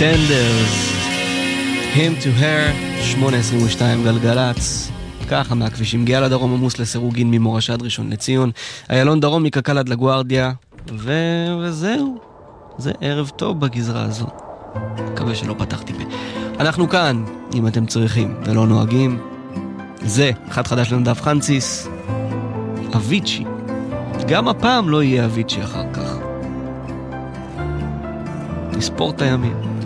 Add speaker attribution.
Speaker 1: Pretenders, Him to Her, 8:22 גלגלץ. ככה מהכבישים גאה לדרום עמוס לסירוגין ממורש עד ראשון לציון, איילון דרום מקקל עד לגוארדיה, וזהו. זה ערב טוב בגזרה הזו. מקווה שלא פתחתי פה. אנחנו כאן, אם אתם צריכים ולא נוהגים. זה אחד חדש לנדב פרנסיס, אביצ'י. גם הפעם לא יהיה אביצ'י אחר כך. נספור את הימים.